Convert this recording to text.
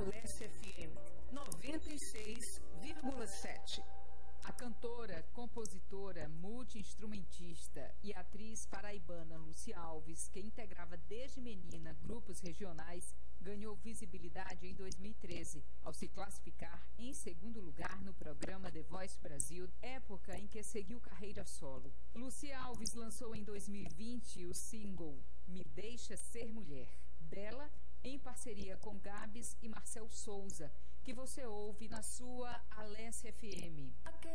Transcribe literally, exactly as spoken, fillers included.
Alessia F M noventa e seis vírgula sete. A cantora, compositora, multi-instrumentista e atriz paraibana Lúcia Alves, que integrava desde menina grupos regionais, ganhou visibilidade em dois mil e treze, ao se classificar em segundo lugar no programa The Voice Brasil, época em que seguiu carreira solo. Lúcia Alves lançou em dois mil e vinte o single Me Deixa Ser Mulher, dela em parceria com Gabs e Marcel Souza, que você ouve na sua Alessia F M.